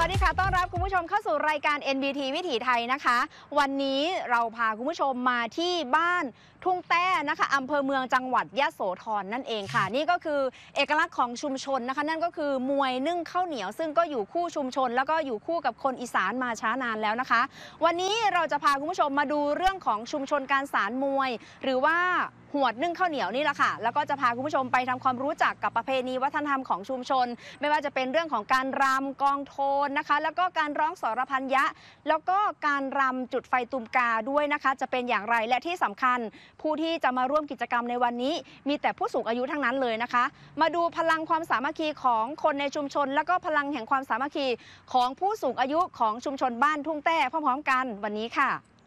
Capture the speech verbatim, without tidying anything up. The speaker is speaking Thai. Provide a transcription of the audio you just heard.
สดีค่ะต้อนรับคุณผู้ชมเข้าสู่รายการ เอ็น บี ที วิถีไทยนะคะวันนี้เราพาคุณผู้ชมมาที่บ้านทุ่งแต้นะคะอำเภอเมืองจังหวัดยโสธรนั่นเองค่ะนี่ก็คือเอกลักษณ์ของชุมชนนะคะนั่นก็คือมวยนึ่งข้าวเหนียวซึ่งก็อยู่คู่ชุมชนแล้วก็อยู่คู่กับคนอีสานมาช้านานแล้วนะคะวันนี้เราจะพาคุณผู้ชมมาดูเรื่องของชุมชนการสานมวยหรือว่าหวดนึ่งข้าวเหนียวนี่แหละค่ะแล้วก็จะพาคุณผู้ชมไปทำความรู้จักกับประเพณีวัฒนธรรมของชุมชนไม่ว่าจะเป็นเรื่องของการรำกองโทนนะคะแล้วก็การร้องสรพันยะแล้วก็การรำจุดไฟตุมกาด้วยนะคะจะเป็นอย่างไรและที่สำคัญผู้ที่จะมาร่วมกิจกรรมในวันนี้มีแต่ผู้สูงอายุทั้งนั้นเลยนะคะมาดูพลังความสามัคคีของคนในชุมชนแล้วก็พลังแห่งความสามัคคีของผู้สูงอายุของชุมชนบ้านทุ่งแต้พร้อมๆกันวันนี้ค่ะ